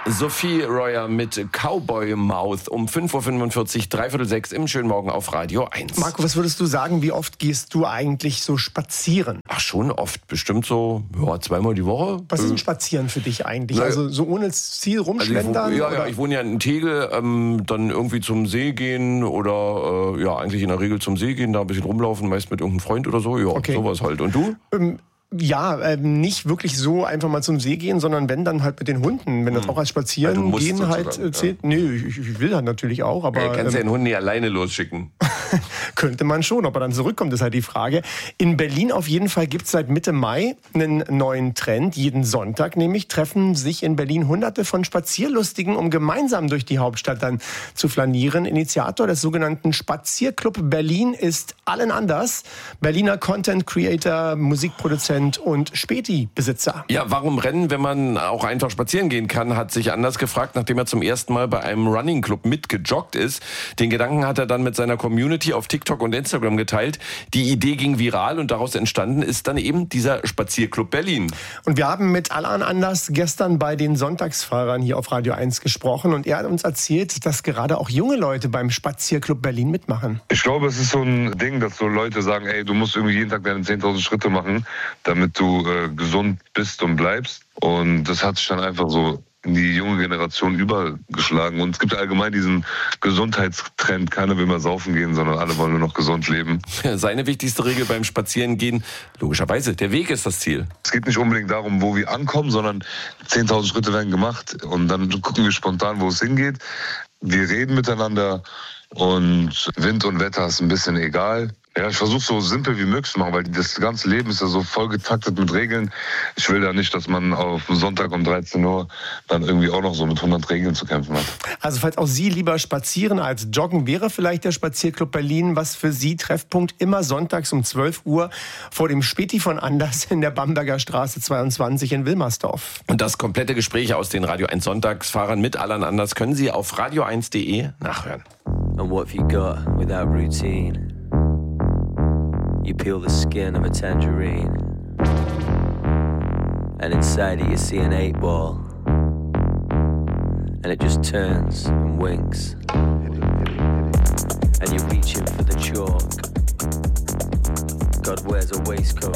Sophie Royer mit Cowboy Mouth um 5.45 Uhr, 5:45 im schönen Morgen auf Radio 1. Marco, was würdest du sagen, wie oft gehst du eigentlich so spazieren? Ach, schon oft. Bestimmt so 2-mal die Woche. Was ist ein Spazieren für dich eigentlich? Naja, also so ohne Ziel rumschlendern? Also ich wohne ja in Tegel, dann irgendwie zum See gehen oder eigentlich in der Regel zum See gehen, da ein bisschen rumlaufen, meist mit irgendeinem Freund oder so. Ja, okay. Sowas halt. Und du? Nicht wirklich so einfach mal zum See gehen, sondern wenn, dann halt mit den Hunden. Wenn das auch als Spazieren gehen halt zählt. Ja. Nee, ich will halt natürlich auch, aber... Ja, kannst ja den Hund nicht alleine losschicken. Könnte man schon, ob er dann zurückkommt, ist halt die Frage. In Berlin auf jeden Fall gibt es seit Mitte Mai einen neuen Trend. Jeden Sonntag nämlich treffen sich in Berlin Hunderte von Spazierlustigen, um gemeinsam durch die Hauptstadt dann zu flanieren. Initiator des sogenannten Spazierclub Berlin ist Alan Anders, Berliner Content Creator, Musikproduzent und Späti-Besitzer. Ja, warum rennen, wenn man auch einfach spazieren gehen kann, hat sich Anders gefragt, nachdem er zum ersten Mal bei einem Running Club mitgejoggt ist. Den Gedanken hat er dann mit seiner Community auf TikTok und Instagram geteilt. Die Idee ging viral und daraus entstanden ist dann eben dieser Spazierclub Berlin. Und wir haben mit Alan Anders gestern bei den Sonntagsfahrern hier auf Radio 1 gesprochen und er hat uns erzählt, dass gerade auch junge Leute beim Spazierclub Berlin mitmachen. Ich glaube, es ist so ein Ding, dass so Leute sagen, ey, du musst irgendwie jeden Tag deine 10.000 Schritte machen, damit du gesund bist und bleibst. Und das hat sich dann einfach so in die junge Generation übergeschlagen. Und es gibt allgemein diesen Gesundheitstrend, keiner will mehr saufen gehen, sondern alle wollen nur noch gesund leben. Seine wichtigste Regel beim Spazierengehen, logischerweise, der Weg ist das Ziel. Es geht nicht unbedingt darum, wo wir ankommen, sondern 10.000 Schritte werden gemacht und dann gucken wir spontan, wo es hingeht. Wir reden miteinander und Wind und Wetter ist ein bisschen egal. Ja, ich versuche so simpel wie möglich zu machen, weil das ganze Leben ist ja so voll getaktet mit Regeln. Ich will da nicht, dass man auf Sonntag um 13 Uhr dann irgendwie auch noch so mit 100 Regeln zu kämpfen hat. Also falls auch Sie lieber spazieren als joggen, wäre vielleicht der Spazierclub Berlin was für Sie. Treffpunkt immer sonntags um 12 Uhr vor dem Späti von Anders in der Bamberger Straße 22 in Wilmersdorf. Und das komplette Gespräch aus den Radio 1 Sonntagsfahrern mit Alan Anders können Sie auf radio1.de nachhören. And what have you got without routine? You peel the skin of a tangerine, and inside it you see an 8-ball, and it just turns and winks, and you're reaching for the chalk. God wears a waistcoat